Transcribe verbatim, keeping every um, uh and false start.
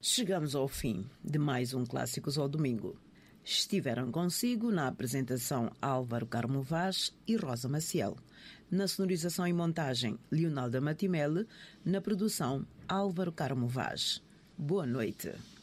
Chegamos ao fim de mais um Clássicos ao Domingo. Estiveram consigo na apresentação Álvaro Carmo Vaz e Rosa Maciel. Na sonorização e montagem, Leonalda Matimele. Na produção, Álvaro Carmo Vaz. Boa noite.